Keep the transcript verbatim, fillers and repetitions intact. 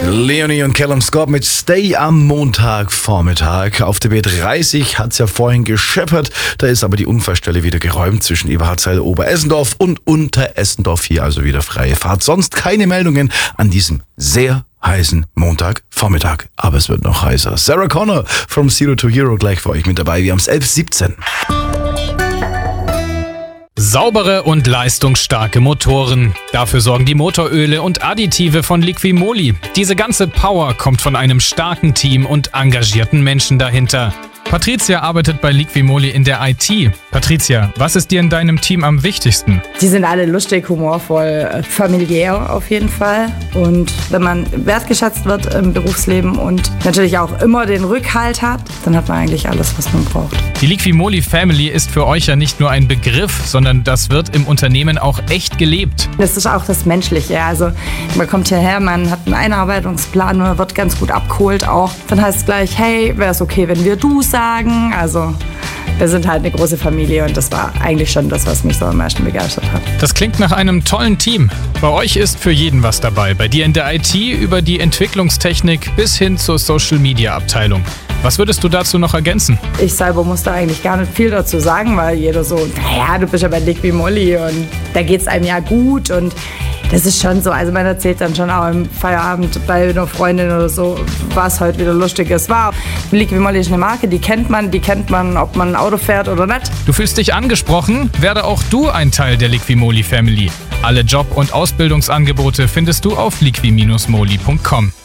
Leonie und Callum Scott mit Stay am Montagvormittag. Auf der B dreißig hat es ja vorhin gescheppert. Da ist aber die Unfallstelle wieder geräumt zwischen Eberhardsheil, Oberessendorf und Unteressendorf. Hier also wieder freie Fahrt. Sonst keine Meldungen an diesem sehr heißen Montagvormittag. Aber es wird noch heißer. Sarah Connor from Zero to Hero gleich für euch mit dabei. Wir haben es elf Uhr siebzehn. Saubere und leistungsstarke Motoren. Dafür sorgen die Motoröle und Additive von Liqui-Moly. Diese ganze Power kommt von einem starken Team und engagierten Menschen dahinter. Patricia arbeitet bei Liqui-Moly in der I T. Patricia, was ist dir in deinem Team am wichtigsten? Die sind alle lustig, humorvoll, familiär auf jeden Fall. Und wenn man wertgeschätzt wird im Berufsleben und natürlich auch immer den Rückhalt hat, dann hat man eigentlich alles, was man braucht. Die Liqui-Moly Family ist für euch ja nicht nur ein Begriff, sondern das wird im Unternehmen auch echt gelebt. Das ist auch das Menschliche. Also man kommt hierher, man hat einen Einarbeitungsplan, man wird ganz gut abgeholt auch. Dann heißt es gleich, hey, wäre es okay, wenn wir du sagen? Also wir sind halt eine große Familie und das war eigentlich schon das, was mich so am meisten begeistert hat. Das klingt nach einem tollen Team. Bei euch ist für jeden was dabei. Bei dir in der I T über die Entwicklungstechnik bis hin zur Social-Media-Abteilung. Was würdest du dazu noch ergänzen? Ich selber musste eigentlich gar nicht viel dazu sagen, weil jeder so, naja, du bist ja bei Liqui-Moly und da geht's einem ja gut und das ist schon so. Also man erzählt dann schon auch im Feierabend bei einer Freundin oder so, was heute wieder Lustiges war. Liqui-Moly ist eine Marke, die kennt man, die kennt man, ob man ein Auto fährt oder nicht. Du fühlst dich angesprochen? Werde auch du ein Teil der Liqui-Moly Family. Alle Job- und Ausbildungsangebote findest du auf liqui Bindestrich moly Punkt com.